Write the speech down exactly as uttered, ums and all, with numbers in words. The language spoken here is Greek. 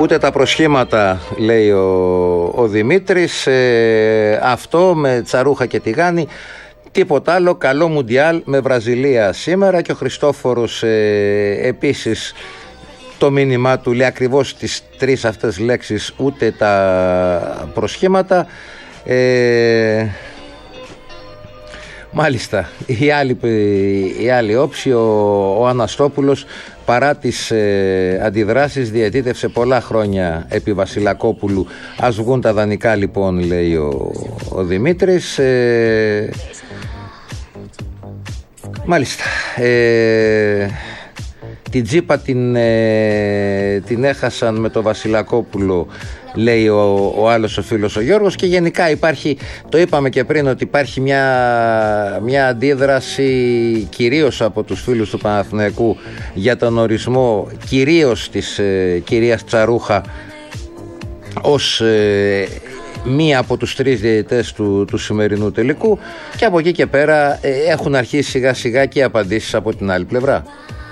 Ούτε τα προσχήματα, λέει ο, ο Δημήτρης, ε, αυτό με Τσαρούχα και Τιγάνη, τίποτα άλλο. Καλό Μουντιάλ με Βραζιλία σήμερα. Και ο Χριστόφορος ε, επίσης το μήνυμά του λέει ακριβώς τις τρεις αυτές λέξεις, ούτε τα προσχήματα. ε, Μάλιστα, η άλλη, η άλλη όψη, ο, ο Αναστόπουλος, παρά τις ε, αντιδράσεις, διαιτήτευσε πολλά χρόνια επί Βασιλακόπουλου. Ας βγουν τα δανεικά λοιπόν, λέει ο, ο Δημήτρης. ε, Μάλιστα, ε, την τζίπα την, ε, την έχασαν με το Βασιλακόπουλο, λέει ο, ο άλλος ο φίλος ο Γιώργος. Και γενικά υπάρχει, το είπαμε και πριν, ότι υπάρχει μια, μια αντίδραση κυρίως από τους φίλους του Παναθηναϊκού για τον ορισμό κυρίως της ε, κυρίας Τσαρούχα ως ε, μία από τους τρεις διαιτητές του, του σημερινού τελικού. Και από εκεί και πέρα ε, έχουν αρχίσει σιγά σιγά και οι απαντήσεις από την άλλη πλευρά.